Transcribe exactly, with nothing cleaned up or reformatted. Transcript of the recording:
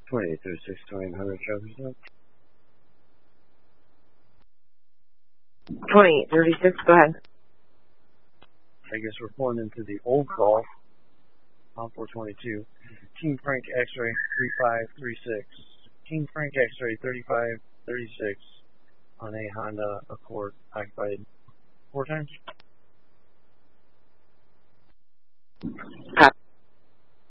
twenty-eight thirty-six, twenty-eight hundred, traffic. twenty-eight thirty-six, go ahead. I guess we're pulling into the old call on four twenty-two. Team Frank X-Ray three five three six. Team Frank X-Ray thirty-five thirty-six on a Honda Accord occupied four times. Copy.